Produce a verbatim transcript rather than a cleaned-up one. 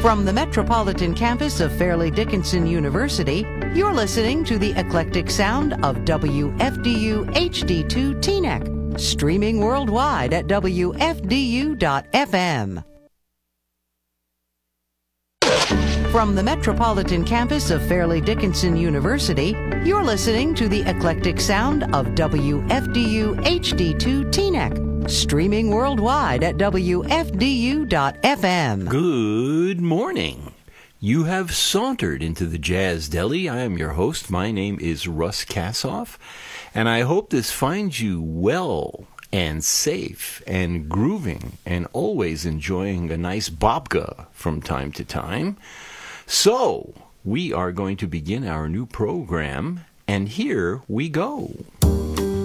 From the metropolitan campus of Fairleigh Dickinson University, you're listening to the eclectic sound of W F D U H D two Teaneck, streaming worldwide at W F D U dot F M. From the metropolitan campus of Fairleigh Dickinson University, you're listening to the eclectic sound of W F D U H D two Teaneck, streaming worldwide at W F D U dot F M. Good morning. You have sauntered into the Jazz Deli. I am your host. My name is Russ Kassoff, and I hope this finds you well and safe and grooving and always enjoying a nice babka from time to time. So, we are going to begin our new program, and here we go.